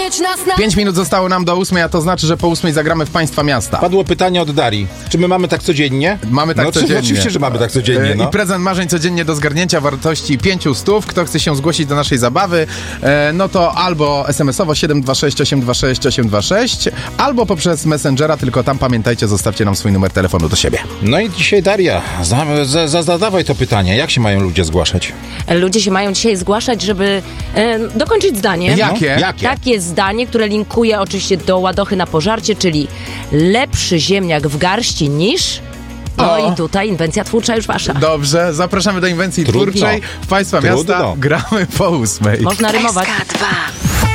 mieć nas na... 5 minut zostało nam do 8, a to znaczy, że po 8 zagramy w państwa miasta. Padło pytanie od Darii. Czy my mamy tak codziennie? Mamy tak codziennie. Oczywiście, że mamy tak codziennie. I prezent marzeń codziennie do zgarnięcia wartości 500. Kto chce się zgłosić do naszej zabawy, no to albo SMS-owo 726 826 826, albo poprzez Messengera, tylko tam pamiętajcie, zostawcie nam swój numer telefonu do siebie. No i dzisiaj Daria, zadawaj to pytanie. Jak się mają ludzie zgłaszać? Ludzie się mają dzisiaj zgłaszać, żeby dokończyć zdanie. Jakie? Takie zdanie, które linkuje oczywiście do Ładochy na pożarcie, czyli lepszy ziemniak w garści niż... No i tutaj inwencja twórcza już wasza. Dobrze, zapraszamy do inwencji twórczej w państwa miasta. Gramy po 8. Można rymować. SK2